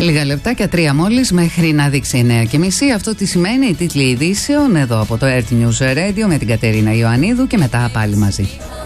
Λίγα λεπτάκια, 3 μόλις, μέχρι να δείξει 9:30. Αυτό τι σημαίνει οι τίτλοι ειδήσεων εδώ από το RT News Radio με την Κατερίνα Ιωαννίδου και μετά πάλι μαζί.